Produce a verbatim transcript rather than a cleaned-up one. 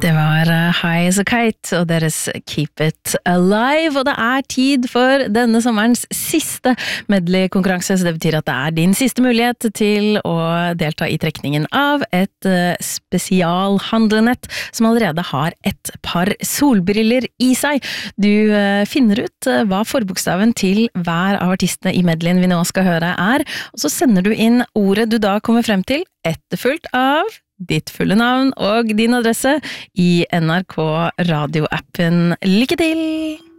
Det var High as a Kite og deres Keep It Alive, og det er tid for denne sommerens siste medley-konkurranse, så det betyr at det er din siste mulighet til å delta i trekningen av et spesialhandlenett som allerede har et par solbriller i seg. Du finner ut hva forbokstaven til hver av artistene i medleyen vi nå skal høre er, og så sender du inn ordet du da kommer frem til, etterfulgt av ditt fulle navn og din adresse i N R K radioappen. Lykke til!